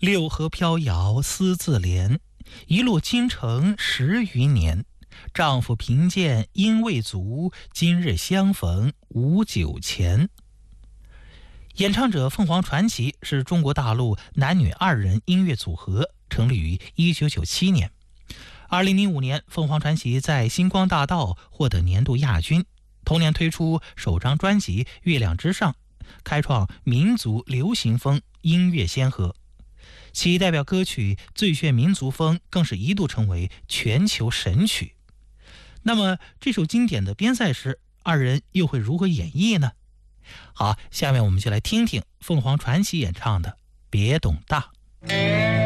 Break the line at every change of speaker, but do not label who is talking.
六合飘摇思自怜，一路京城10余年。丈夫贫贱因未足，今日相逢无酒钱。演唱者凤凰传奇是中国大陆男女2人音乐组合，成立于1997年。2005年，凤凰传奇在星光大道获得年度亚军，同年推出首张专辑《月亮之上》，开创民族流行风音乐先河。其代表歌曲《最炫民族风》更是一度成为全球神曲。那么这首经典的边塞诗，二人又会如何演绎呢？好，下面我们就来听听凤凰传奇演唱的《别董大》。